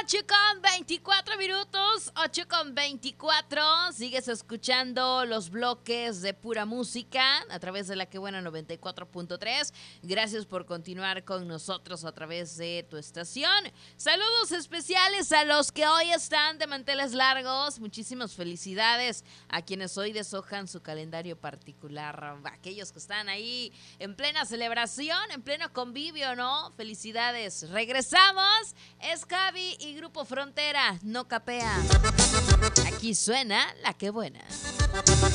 8:24, 8:24. Sigues escuchando los bloques de pura música a través de la que buena 94.3. Gracias por continuar con nosotros a través de tu estación. Saludos especiales a los que hoy están de manteles largos. Muchísimas felicidades a quienes hoy deshojan su calendario particular. Aquellos que están ahí en plena celebración, en pleno convivio, ¿no? Felicidades. Regresamos. Es Javi y Grupo Frontera. No capea. Aquí suena la que buena.